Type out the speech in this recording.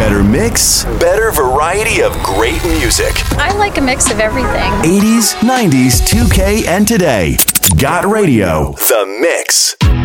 Better mix, better variety of great music. I like a mix of everything. 80s, 90s, 2K, and today. Got Radio, The Mix.